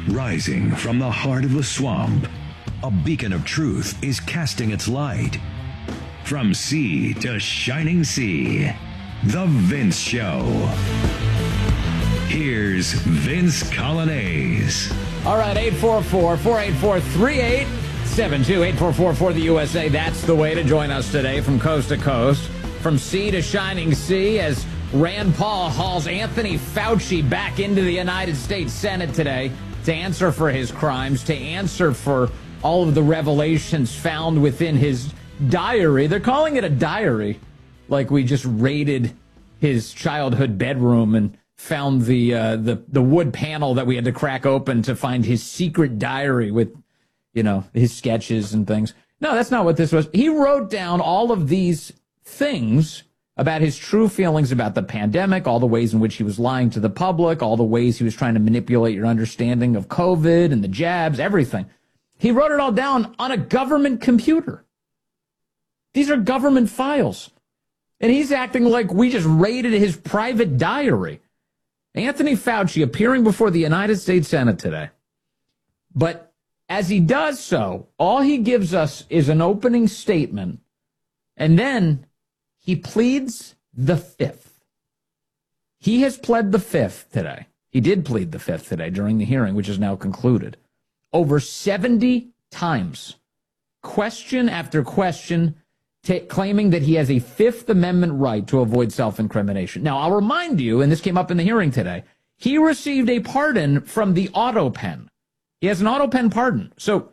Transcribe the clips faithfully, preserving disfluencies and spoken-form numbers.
Rising from the heart of the swamp, a beacon of truth is casting its light. From sea to shining sea, The Vince Show. Here's Vince Coglianese. All right, eight four four, four eight four, three eight seven two, eight four four for the U S A. That's the way to join us today from coast to coast, from sea to shining sea, as Rand Paul hauls Anthony Fauci back into the United States Senate today to answer for his crimes, to answer for all of the revelations found within his diary. They're calling it a diary, like we just raided his childhood bedroom and found the uh, the the wood panel that we had to crack open to find his secret diary with, you know, his sketches and things. No, that's not what this was. He wrote down all of these things about his true feelings about the pandemic, all the ways in which he was lying to the public, all the ways he was trying to manipulate your understanding of COVID and the jabs, everything. He wrote it all down on a government computer. These are government files. And he's acting like we just raided his private diary. Anthony Fauci appearing before the United States Senate today. But as he does so, all he gives us is an opening statement, and then he pleads the fifth. He has pled the fifth today. He did plead the fifth today during the hearing, which is now concluded. Over seventy times, question after question, t- claiming that he has a Fifth Amendment right to avoid self-incrimination. Now, I'll remind you, and this came up in the hearing today, he received a pardon from the AutoPen. He has an AutoPen pardon. So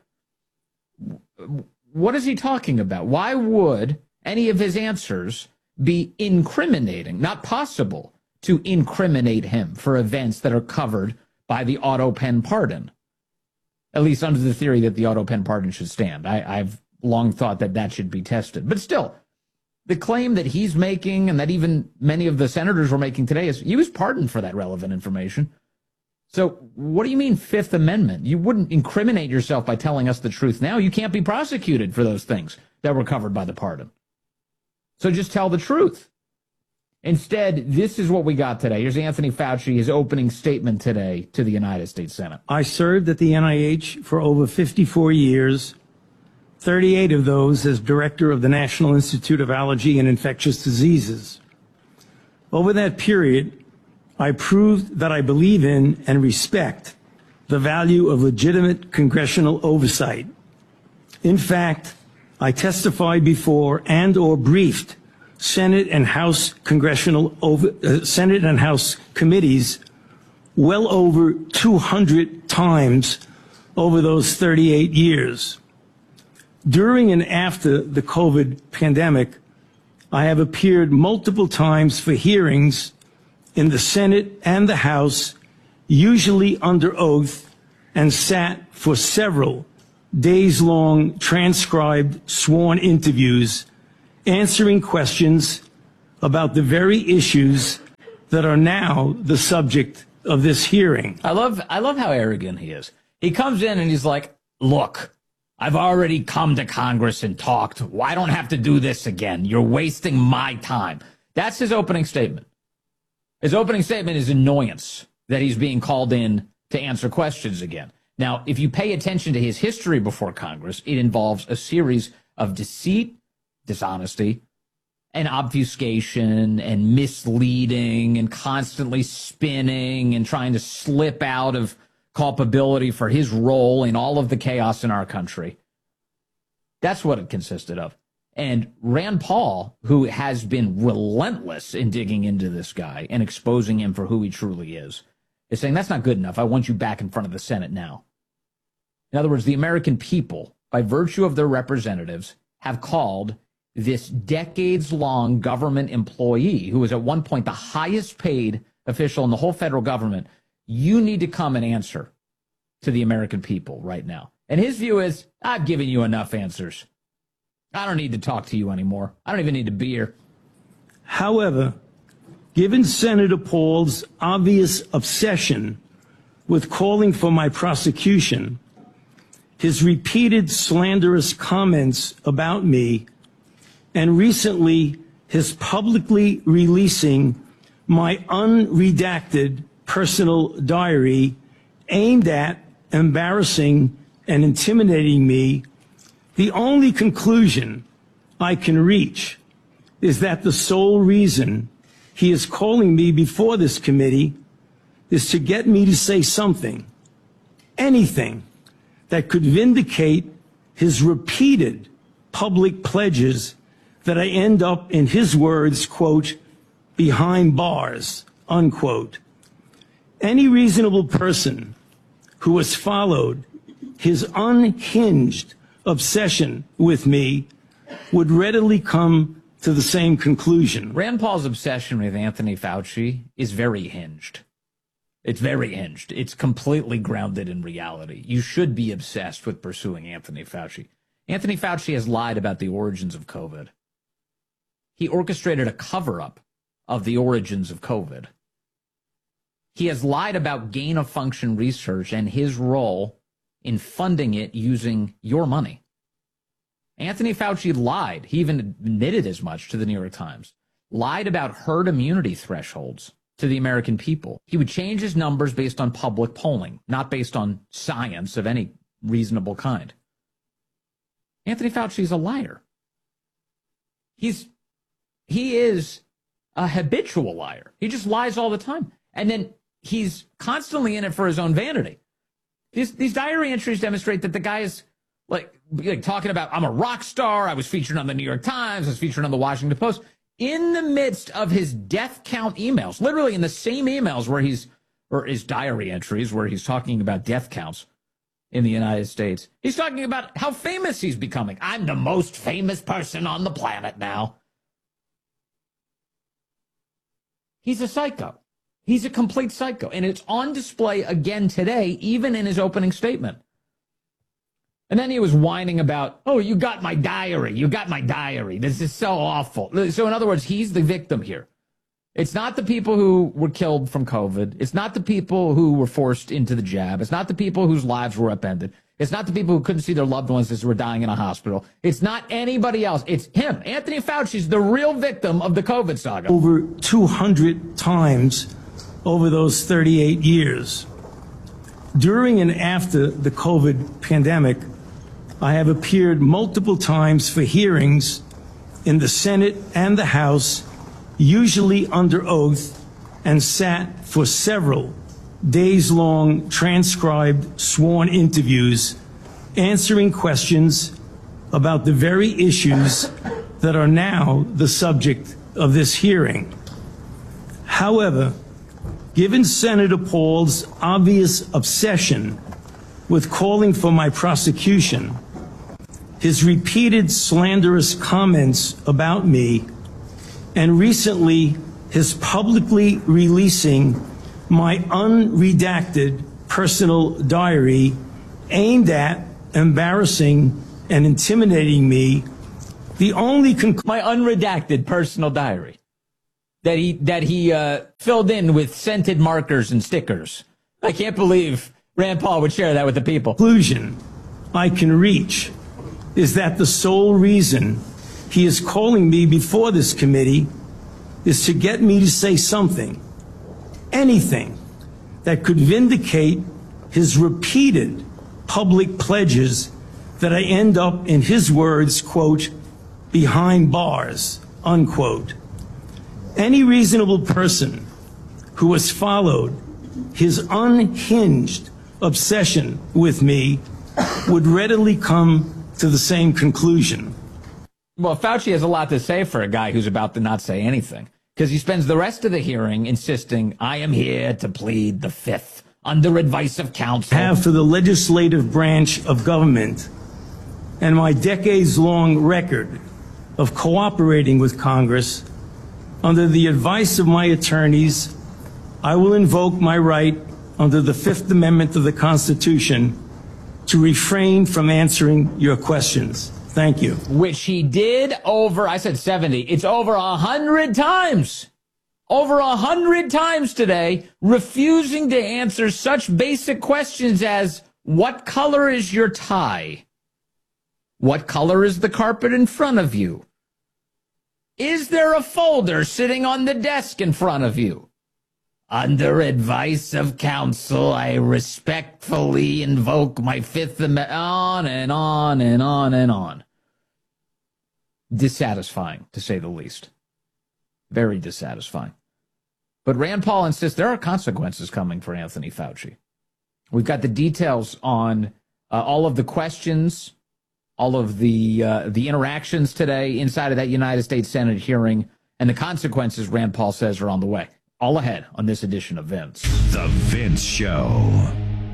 what is he talking about? Why would any of his answers be incriminating, not possible to incriminate him for events that are covered by the AutoPen pardon? At least under the theory that the AutoPen pardon should stand. I, I've long thought that that should be tested. But still, the claim that he's making and that even many of the senators were making today is he was pardoned for that relevant information. So what do you mean Fifth Amendment? You wouldn't incriminate yourself by telling us the truth now. You can't be prosecuted for those things that were covered by the pardon. So just tell the truth. Instead, this is what we got today. Here's Anthony Fauci, his opening statement today to the United States Senate. I served at the N I H for over fifty-four years, thirty-eight of those as director of the National Institute of Allergy and Infectious Diseases. Over that period, I proved that I believe in and respect the value of legitimate congressional oversight. In fact, I testified before and or briefed Senate and House congressional over, uh, Senate and House committees well over two hundred times over those thirty-eight years. During and after the COVID pandemic, I have appeared multiple times for hearings in the Senate and the House, usually under oath, and sat for several days-long transcribed sworn interviews answering questions about the very issues that are now the subject of this hearing. I love I love how arrogant he is. He comes in and he's like, look, I've already come to Congress and talked. Well, I don't have to do this again. You're wasting my time. That's his opening statement. His opening statement is annoyance that he's being called in to answer questions again. Now, if you pay attention to his history before Congress, it involves a series of deceit, dishonesty, and obfuscation and misleading and constantly spinning and trying to slip out of culpability for his role in all of the chaos in our country. That's what it consisted of. And Rand Paul, who has been relentless in digging into this guy and exposing him for who he truly is, is saying, that's not good enough. I want you back in front of the Senate now. In other words, the American people, by virtue of their representatives, have called this decades-long government employee, who was at one point the highest paid official in the whole federal government, you need to come and answer to the American people right now. And his view is, I've given you enough answers. I don't need to talk to you anymore. I don't even need to be here. However, given Senator Paul's obvious obsession with calling for my prosecution, his repeated slanderous comments about me, and recently his publicly releasing my unredacted personal diary aimed at embarrassing, and intimidating me, the only conclusion I can reach is that the sole reason he is calling me before this committee is to get me to say something, anything, that could vindicate his repeated public pledges that I end up, in his words, quote, behind bars, unquote. Any reasonable person who has followed his unhinged obsession with me would readily come to the same conclusion. Rand Paul's obsession with Anthony Fauci is very hinged. It's very hinged. It's completely grounded in reality. You should be obsessed with pursuing Anthony Fauci. Anthony Fauci has lied about the origins of COVID. He orchestrated a cover-up of the origins of COVID. He has lied about gain-of-function research and his role in funding it using your money. Anthony Fauci lied. He even admitted as much to the New York Times. Lied about herd immunity thresholds to the American people. He would change his numbers based on public polling, not based on science of any reasonable kind. Anthony Fauci is a liar. He's, he is a habitual liar. He just lies all the time. And then he's constantly in it for his own vanity. These, these diary entries demonstrate that the guy is like, like talking about, I'm a rock star. I was featured on the New York Times. I was featured on the Washington Post. In the midst of his death count emails, literally in the same emails where he's, or his diary entries where he's talking about death counts in the United States, he's talking about how famous he's becoming. I'm the most famous person on the planet now. He's a psycho. He's a complete psycho. And it's on display again today, even in his opening statement. And then he was whining about, oh, you got my diary. You got my diary. This is so awful. So in other words, he's the victim here. It's not the people who were killed from COVID. It's not the people who were forced into the jab. It's not the people whose lives were upended. It's not the people who couldn't see their loved ones as they were dying in a hospital. It's not anybody else. It's him. Anthony Fauci is the real victim of the COVID saga. Over two hundred times over those thirty-eight years. During and after the COVID pandemic, I have appeared multiple times for hearings in the Senate and the House, usually under oath, and sat for several days-long transcribed sworn interviews answering questions about the very issues that are now the subject of this hearing. However, given Senator Paul's obvious obsession with calling for my prosecution, his repeated slanderous comments about me, and recently his publicly releasing my unredacted personal diary aimed at embarrassing and intimidating me, the only conclusion... My unredacted personal diary that he, that he uh, filled in with scented markers and stickers. I can't believe Rand Paul would share that with the people. Conclusion I can reach is that the sole reason he is calling me before this committee is to get me to say something, anything, that could vindicate his repeated public pledges that I end up, in his words, quote, behind bars, unquote. Any reasonable person who has followed his unhinged obsession with me would readily come to the same conclusion. Well, Fauci has a lot to say for a guy who's about to not say anything, because he spends the rest of the hearing insisting, I am here to plead the fifth under advice of counsel. Have for the legislative branch of government and my decades-long record of cooperating with Congress, under the advice of my attorneys, I will invoke my right under the Fifth Amendment of the Constitution to refrain from answering your questions. Thank you. Which he did over, I said seventy, it's over a hundred times. Over a hundred times today, refusing to answer such basic questions as, what color is your tie? What color is the carpet in front of you? Is there a folder sitting on the desk in front of you? Under advice of counsel, I respectfully invoke my Fifth Amendment. On and on and on and on. Dissatisfying, to say the least. Very dissatisfying. But Rand Paul insists there are consequences coming for Anthony Fauci. We've got the details on uh, all of the questions, all of the uh, the interactions today inside of that United States Senate hearing, and the consequences, Rand Paul says, are on the way. All ahead on this edition of Vince. The Vince Show.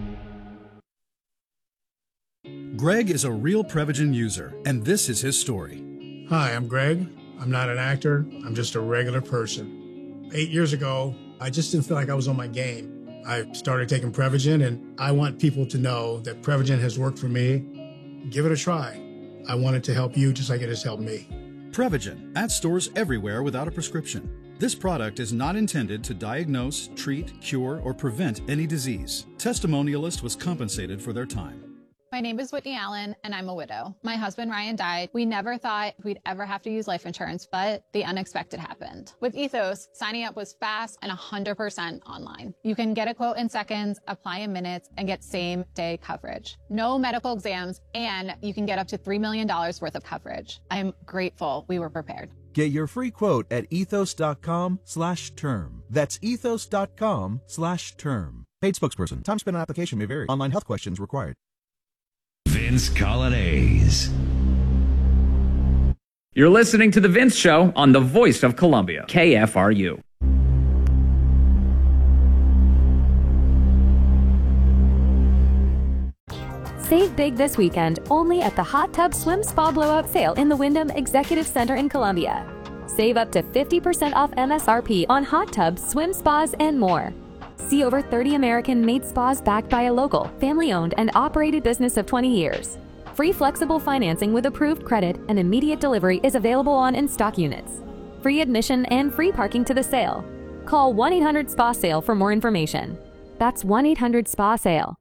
Greg is a real Prevagen user, and this is his story. Hi, I'm Greg. I'm not an actor. I'm just a regular person. Eight years ago, I just didn't feel like I was on my game. I started taking Prevagen, and I want people to know that Prevagen has worked for me. Give it a try. I want it to help you just like it has helped me. Prevagen, at stores everywhere without a prescription. This product is not intended to diagnose, treat, cure, or prevent any disease. Testimonialist was compensated for their time. My name is Whitney Allen, and I'm a widow. My husband, Ryan, died. We never thought we'd ever have to use life insurance, but the unexpected happened. With Ethos, signing up was fast and one hundred percent online. You can get a quote in seconds, apply in minutes, and get same-day coverage. No medical exams, and you can get up to three million dollars worth of coverage. I'm grateful we were prepared. Get your free quote at ethos.com slash term. That's ethos.com slash term. Paid spokesperson. Time spent on application may vary. Online health questions required. Vince Colonnese. You're listening to The Vince Show on the Voice of Columbia, K F R U. Save big this weekend only at the Hot Tub Swim Spa Blowout Sale in the Wyndham Executive Center in Columbia. Save up to fifty percent off M S R P on hot tubs, swim spas, and more. See over thirty American-made spas backed by a local, family-owned, and operated business of twenty years. Free flexible financing with approved credit and immediate delivery is available on in-stock units. Free admission and free parking to the sale. Call one eight hundred S P A SALE for more information. That's one eight hundred S P A SALE.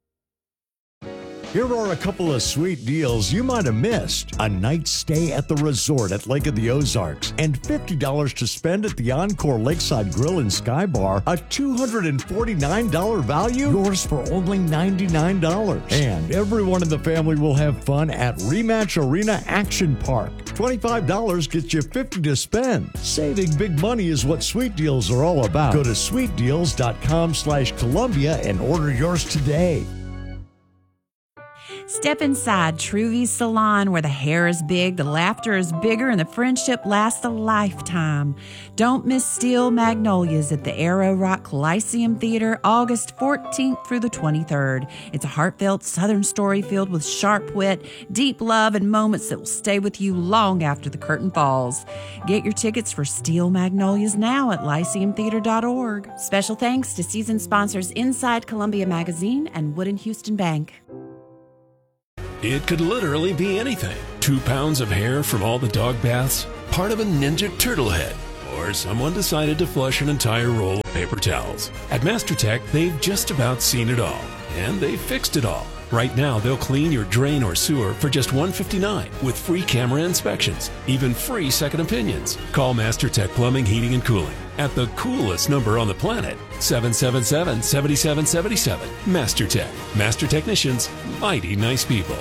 Here are a couple of sweet deals you might have missed. A night stay at the resort at Lake of the Ozarks and fifty dollars to spend at the Encore Lakeside Grill and Sky Bar. A two hundred forty-nine dollars value, yours for only ninety-nine dollars. And everyone in the family will have fun at Rematch Arena Action Park. twenty-five dollars gets you fifty dollars to spend. Saving big money is what Sweet Deals are all about. Go to sweetdeals.com slash Columbia and order yours today. Step inside Truvy's Salon, where the hair is big, the laughter is bigger, and the friendship lasts a lifetime. Don't miss Steel Magnolias at the Arrow Rock Coliseum Theater, August fourteenth through the twenty-third. It's a heartfelt Southern story filled with sharp wit, deep love, and moments that will stay with you long after the curtain falls. Get your tickets for Steel Magnolias now at lyceum theater dot org. Special thanks to season sponsors Inside Columbia Magazine and Wood and Houston Bank. It could literally be anything. Two pounds of hair from all the dog baths, part of a Ninja Turtle head, or someone decided to flush an entire roll of paper towels. At MasterTech, they've just about seen it all, and they've fixed it all. Right now, they'll clean your drain or sewer for just one hundred fifty-nine dollars with free camera inspections, even free second opinions. Call MasterTech Plumbing, Heating, and Cooling at the coolest number on the planet, seven seven seven, seven seven seven seven. MasterTech. Master technicians, mighty nice people.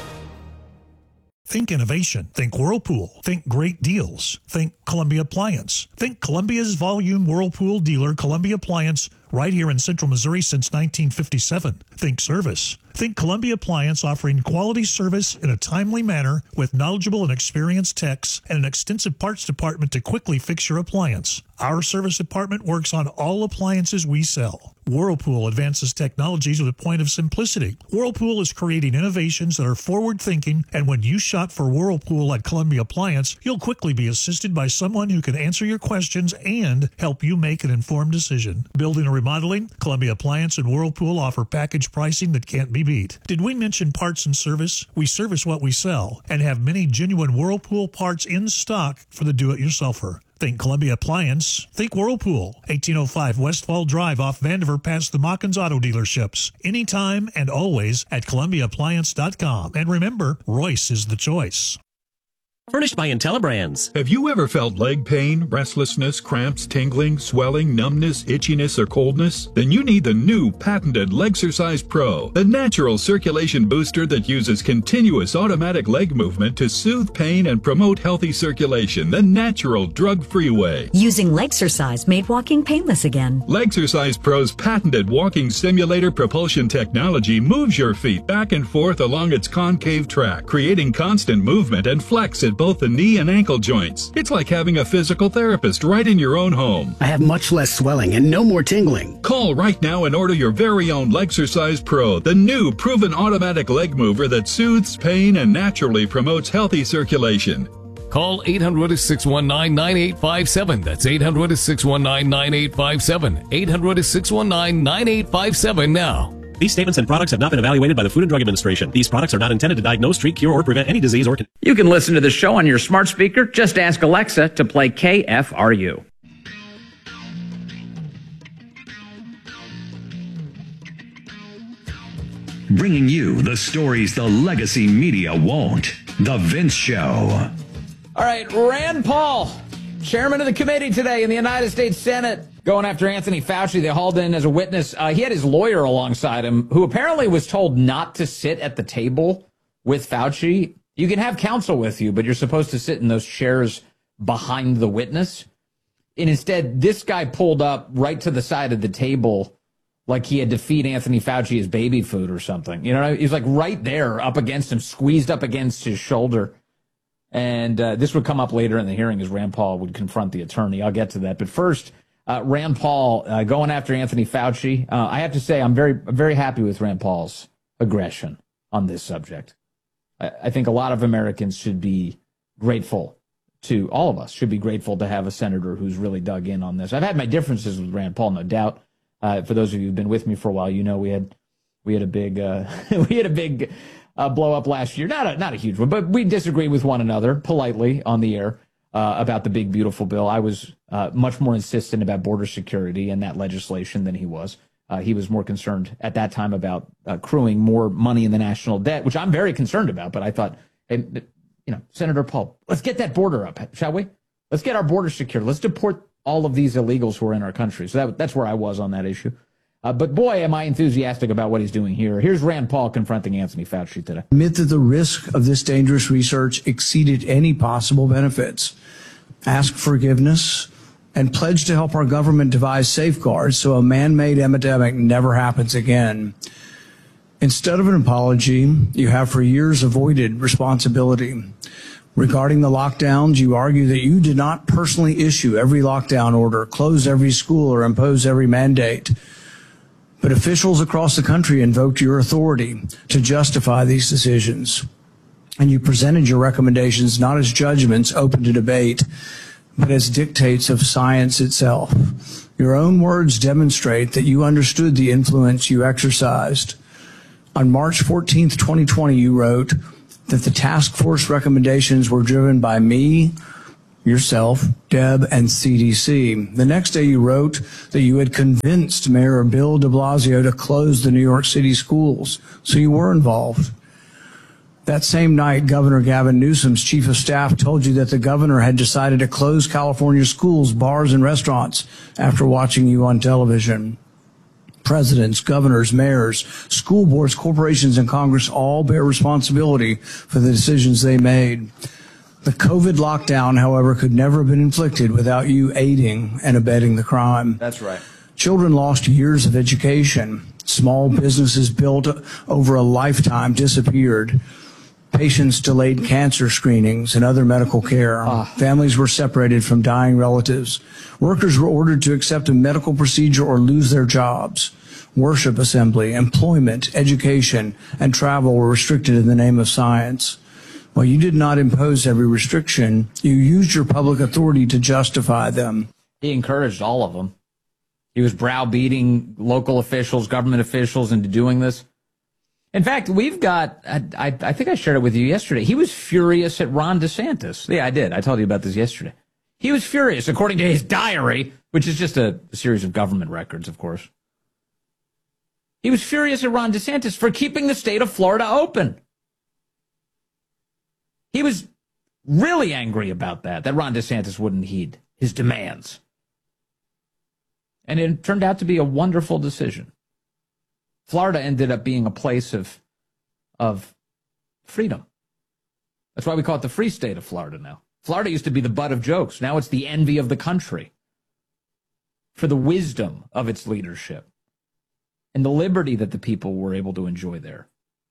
Think innovation. Think Whirlpool. Think great deals. Think Columbia Appliance. Think Columbia's volume Whirlpool dealer, Columbia Appliance, right here in Central Missouri since nineteen fifty-seven. Think service. Think Columbia Appliance, offering quality service in a timely manner with knowledgeable and experienced techs and an extensive parts department to quickly fix your appliance. Our service department works on all appliances we sell. Whirlpool advances technologies with a point of simplicity. Whirlpool is creating innovations that are forward-thinking, and when you shop for Whirlpool at Columbia Appliance, you'll quickly be assisted by someone who can answer your questions and help you make an informed decision. Building or remodeling, Columbia Appliance and Whirlpool offer package pricing that can't be beat. Did we mention parts and service? We service what we sell and have many genuine Whirlpool parts in stock for the do-it-yourselfer. Think Columbia Appliance. Think Whirlpool. eighteen oh five Westfall Drive off Vandiver past the Mockins Auto Dealerships. Anytime and always at Columbia Appliance dot com. And remember, Royce is the choice. Furnished by IntelliBrands. Have you ever felt leg pain, restlessness, cramps, tingling, swelling, numbness, itchiness, or coldness? Then you need the new patented Legsercise Pro, the natural circulation booster that uses continuous automatic leg movement to soothe pain and promote healthy circulation the natural, drug-free way. Using Legsercise made walking painless again. Legsercise Pro's patented walking simulator propulsion technology moves your feet back and forth along its concave track, creating constant movement and flex at both the knee and ankle joints. It's like having a physical therapist right in your own home. I have much less swelling and no more tingling. Call right now and order your very own Legsercise Pro, the new proven automatic leg mover that soothes pain and naturally promotes healthy circulation. Call eight hundred, six one nine, nine eight five seven. That's eight hundred, six one nine, nine eight five seven. eight hundred, six one nine, nine eight five seven now. These statements and products have not been evaluated by the Food and Drug Administration. These products are not intended to diagnose, treat, cure, or prevent any disease or... Con- you can listen to the show on your smart speaker. Just ask Alexa to play K F R U. Bringing you the stories the legacy media won't. The Vince Show. All right, Rand Paul, chairman of the committee today in the United States Senate, going after Anthony Fauci. They hauled in as a witness. Uh, he had his lawyer alongside him, who apparently was told not to sit at the table with Fauci. You can have counsel with you, but you're supposed to sit in those chairs behind the witness. And instead, this guy pulled up right to the side of the table like he had to feed Anthony Fauci his baby food or something. You know, he's like right there up against him, squeezed up against his shoulder. And uh, this would come up later in the hearing as Rand Paul would confront the attorney. I'll get to that. But first, uh, Rand Paul uh, going after Anthony Fauci. Uh, I have to say, I'm very, very happy with Rand Paul's aggression on this subject. I, I think a lot of Americans should be grateful to, all of us should be grateful to have a senator who's really dug in on this. I've had my differences with Rand Paul, no doubt. Uh, for those of you who've been with me for a while, you know we had we had a big uh, we had a big uh, blow up last year. Not a not a huge one, but we disagreed with one another politely on the air uh, about the big beautiful bill. I was uh, much more insistent about border security and that legislation than he was. Uh, he was more concerned at that time about uh, accruing more money in the national debt, which I'm very concerned about. But I thought, hey, you know, Senator Paul, let's get that border up, shall we? Let's get our border secure. Let's deport all of these illegals who are in our country. So that, that's where I was on that issue. Uh, but boy, am I enthusiastic about what he's doing here. Here's Rand Paul confronting Anthony Fauci today. Admit that the risk of this dangerous research exceeded any possible benefits. Ask forgiveness and pledge to help our government devise safeguards so a man-made epidemic never happens again. Instead of an apology, you have for years avoided responsibility. Regarding the lockdowns, you argue that you did not personally issue every lockdown order, close every school, or impose every mandate. But officials across the country invoked your authority to justify these decisions. And you presented your recommendations not as judgments open to debate, but as dictates of science itself. Your own words demonstrate that you understood the influence you exercised. On March fourteenth, twenty twenty, you wrote that the task force recommendations were driven by me, yourself, Deb, and C D C. The next day you wrote that you had convinced Mayor Bill de Blasio to close the New York City schools, so you were involved. That same night, Governor Gavin Newsom's chief of staff told you that the governor had decided to close California schools, bars, and restaurants after watching you on television. Presidents, governors, mayors, school boards, corporations, and Congress all bear responsibility for the decisions they made. The COVID lockdown, however, could never have been inflicted without you aiding and abetting the crime. That's right. Children lost years of education. Small businesses built over a lifetime disappeared. Patients delayed cancer screenings and other medical care. Ah. Families were separated from dying relatives. Workers were ordered to accept a medical procedure or lose their jobs. Worship assembly, employment, education, and travel were restricted in the name of science. While you did not impose every restriction, you used your public authority to justify them. He encouraged all of them. He was browbeating local officials, government officials into doing this. In fact, we've got, I, I, I think I shared it with you yesterday. He was furious at Ron DeSantis. Yeah, I did. I told you about this yesterday. He was furious, according to his diary, which is just a, a series of government records, of course. He was furious at Ron DeSantis for keeping the state of Florida open. He was really angry about that, that Ron DeSantis wouldn't heed his demands. And it turned out to be a wonderful decision. Florida ended up being a place of, of freedom. That's why we call it the free state of Florida now. Florida used to be the butt of jokes. Now it's the envy of the country for the wisdom of its leadership and the liberty that the people were able to enjoy there.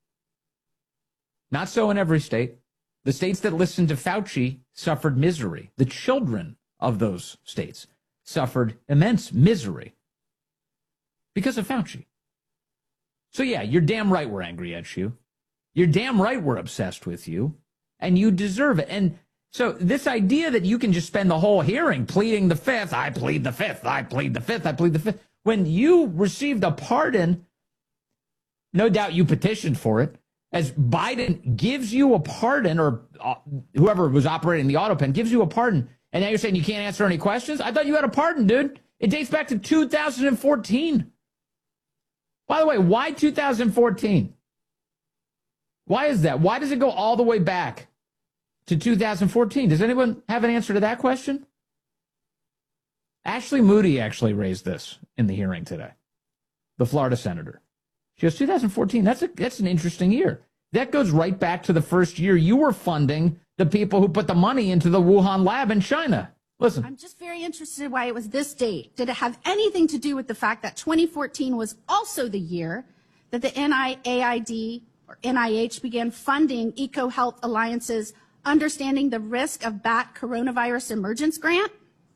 Not so in every state. The states that listened to Fauci suffered misery. The children of those states suffered immense misery because of Fauci. So yeah, you're damn right we're angry at you. You're damn right we're obsessed with you, and you deserve it. And so this idea that you can just spend the whole hearing pleading the fifth, I plead the fifth, I plead the fifth, I plead the fifth. When you received a pardon, no doubt you petitioned for it, as Biden gives you a pardon, or uh, whoever was operating the auto pen gives you a pardon, and now you're saying you can't answer any questions? I thought you had a pardon, dude. It dates back to two thousand fourteen. By the way, why two thousand fourteen? Why is that? Why does it go all the way back to two thousand fourteen? Does anyone have an answer to that question? Ashley Moody actually raised this in the hearing today, the Florida senator. She goes, two thousand fourteen, that's, a, that's an interesting year. That goes right back to the first year you were funding the people who put the money into the Wuhan lab in China. Listen. I'm just very interested why it was this date. Did it have anything to do with the fact that twenty fourteen was also the year that the N I A I D or N I H began funding EcoHealth Alliance's Understanding the Risk of Bat Coronavirus Emergence grant?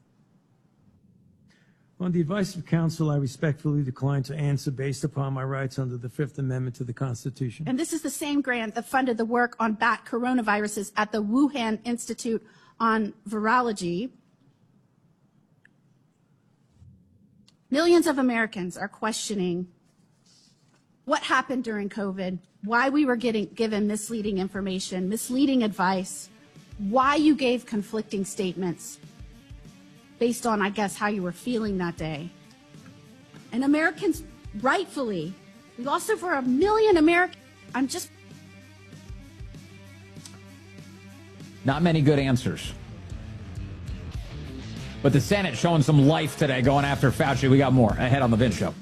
On the advice of counsel, I respectfully decline to answer based upon my rights under the Fifth Amendment to the Constitution. And this is the same grant that funded the work on bat coronaviruses at the Wuhan Institute on Virology. Millions of Americans are questioning what happened during COVID, why we were getting given misleading information, misleading advice, why you gave conflicting statements based on, I guess, how you were feeling that day. And Americans, rightfully, we lost over a million Americans. I'm just... Not many good answers. But the Senate showing some life today, going after Fauci. We got more ahead on The Vince Show.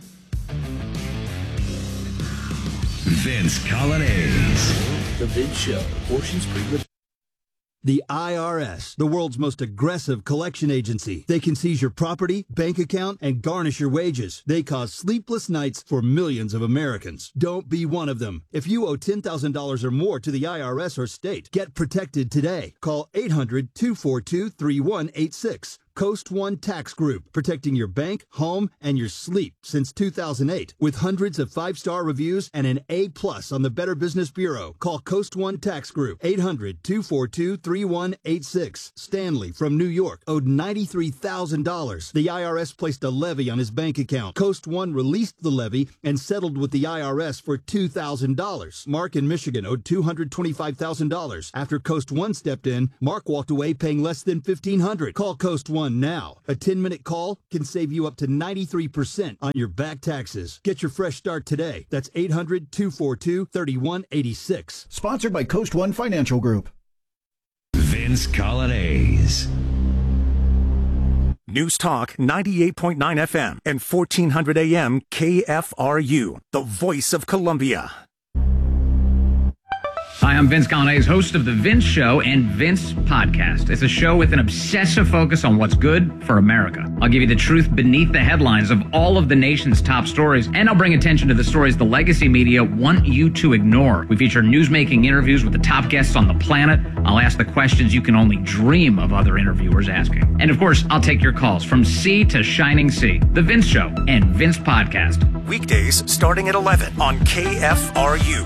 Vince Coglianese. The Vince Show. Ocean Spring. The I R S, the world's most aggressive collection agency. They can seize your property, bank account, and garnish your wages. They cause sleepless nights for millions of Americans. Don't be one of them. If you owe ten thousand dollars or more to the I R S or state, get protected today. Call eight hundred, two four two, three one eight six. Coast One Tax Group, protecting your bank, home, and your sleep since two thousand eight. With hundreds of five-star reviews and an A plus on the Better Business Bureau. Call Coast One Tax Group, eight hundred, two four two, three one eight six. Stanley from New York owed ninety-three thousand dollars. The I R S placed a levy on his bank account. Coast One released the levy and settled with the I R S for two thousand dollars. Mark in Michigan owed two hundred twenty-five thousand dollars. After Coast One stepped in, Mark walked away paying less than fifteen hundred dollars. Call Coast One now. A ten-minute call can save you up to ninety-three percent on your back taxes. Get your fresh start today. That's eight hundred, two four two, three one eight six. Sponsored by Coast One Financial Group. Vince Coglianese. News Talk ninety-eight point nine F M and fourteen hundred A M K F R U, the voice of Columbia. Hi, I'm Vince Coglianese, host of The Vince Show and Vince Podcast. It's a show with an obsessive focus on what's good for America. I'll give you the truth beneath the headlines of all of the nation's top stories, and I'll bring attention to the stories the legacy media want you to ignore. We feature newsmaking interviews with the top guests on the planet. I'll ask the questions you can only dream of other interviewers asking. And of course, I'll take your calls from sea to shining sea. The Vince Show and Vince Podcast. Weekdays starting at eleven on K F R U.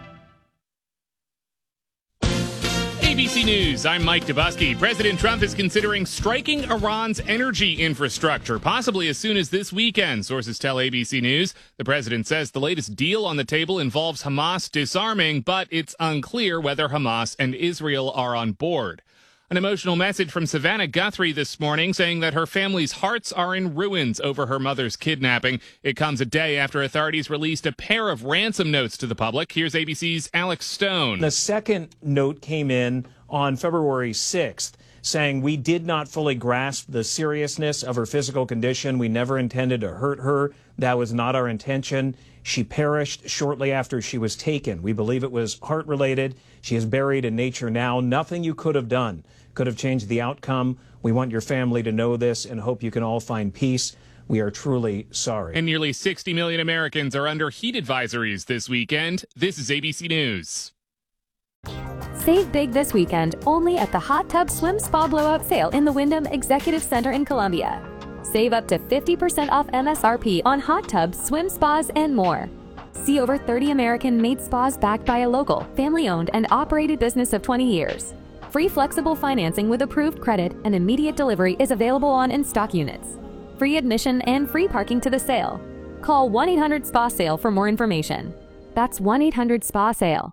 A B C News, I'm Mike Dubusky. President Trump is considering striking Iran's energy infrastructure, possibly as soon as this weekend, sources tell A B C News. The president says the latest deal on the table involves Hamas disarming, but it's unclear whether Hamas and Israel are on board. An emotional message from Savannah Guthrie this morning saying that her family's hearts are in ruins over her mother's kidnapping. It comes a day after authorities released a pair of ransom notes to the public. Here's A B C's Alex Stone. The second note came in on February sixth, saying we did not fully grasp the seriousness of her physical condition. We never intended to hurt her. That was not our intention. She perished shortly after she was taken. We believe it was heart-related. She is buried in nature now. Nothing you could have done could have changed the outcome. We want your family to know this and hope you can all find peace. We are truly sorry. And nearly sixty million Americans are under heat advisories this weekend. This is A B C News. Save big this weekend only at the Hot Tub Swim Spa Blowout Sale in the Wyndham Executive Center in Columbia. Save up to fifty percent off M S R P on hot tubs, swim spas, and more. See over thirty American-made spas backed by a local, family-owned, and operated business of twenty years. Free flexible financing with approved credit and immediate delivery is available on in-stock units. Free admission and free parking to the sale. Call one eight hundred S P A SALE for more information. That's one eight hundred S P A SALE.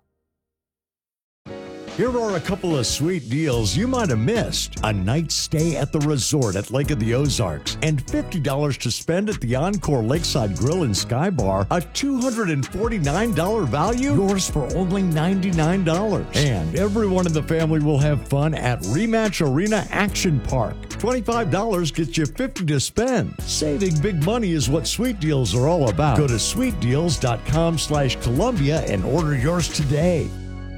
Here are a couple of sweet deals you might have missed. A night stay at the resort at Lake of the Ozarks and fifty dollars to spend at the Encore Lakeside Grill and Sky Bar. A two hundred forty-nine dollars value, yours for only ninety-nine dollars. And everyone in the family will have fun at Rematch Arena Action Park. twenty-five dollars gets you fifty dollars to spend. Saving big money is what Sweet Deals are all about. Go to sweet deals dot com slash Columbia and order yours today.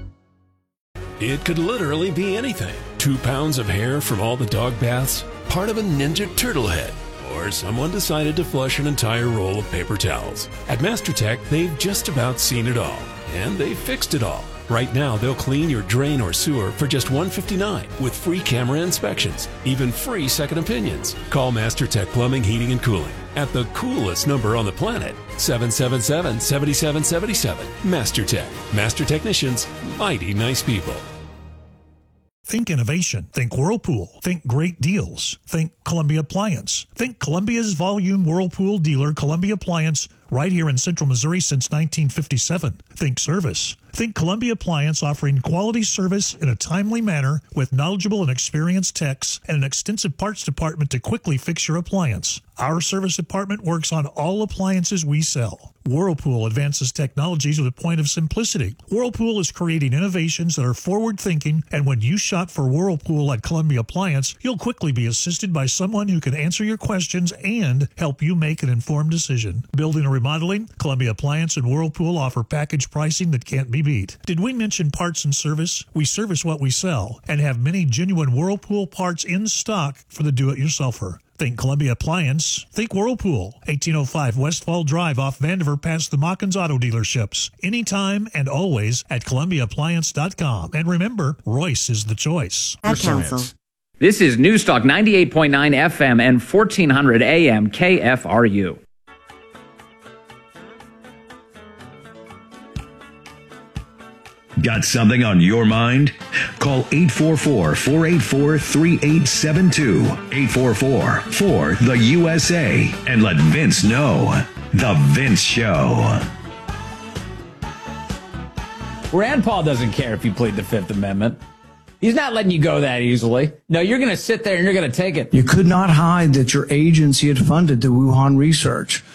It could literally be anything. Two pounds of hair from all the dog baths, part of a Ninja Turtle head, or someone decided to flush an entire roll of paper towels. At MasterTech, they've just about seen it all, and they've fixed it all. Right now, they'll clean your drain or sewer for just one hundred fifty-nine dollars with free camera inspections, even free second opinions. Call MasterTech Plumbing, Heating, and Cooling at the coolest number on the planet, seven seven seven, seven seven seven seven. MasterTech. Master technicians, mighty nice people. Think innovation. Think Whirlpool. Think great deals. Think Columbia Appliance. Think Columbia's volume Whirlpool dealer, Columbia Appliance, right here in Central Missouri since nineteen fifty-seven. Think service. Think Columbia Appliance, offering quality service in a timely manner with knowledgeable and experienced techs and an extensive parts department to quickly fix your appliance. Our service department works on all appliances we sell. Whirlpool advances technologies with a point of simplicity. Whirlpool is creating innovations that are forward-thinking, and when you shop for Whirlpool at Columbia Appliance, you'll quickly be assisted by someone who can answer your questions and help you make an informed decision. Building or remodeling, Columbia Appliance and Whirlpool offer package pricing that can't be beat. Did we mention parts and service? We service what we sell and have many genuine Whirlpool parts in stock for the do-it-yourselfer. Think Columbia Appliance. Think Whirlpool. eighteen oh five Westfall Drive off Vandiver past the Mockins Auto Dealerships. Anytime and always at Columbia Appliance dot com. And remember, Royce is the choice. Ad Council. This is Newstalk ninety-eight point nine F M and fourteen hundred A M K F R U. Got something on your mind? Call eight four four, four eight four, three eight seven two, eight four four, four the U S A, and let Vince know. The Vince Show. Rand Paul doesn't care if you plead the Fifth Amendment. He's not letting you go that easily. No, you're going to sit there and you're going to take it. You could not hide that your agency had funded the Wuhan research.